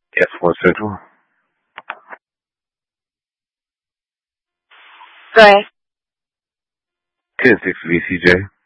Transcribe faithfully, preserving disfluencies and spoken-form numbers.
Yes, one Central. Gray. ten six V C J.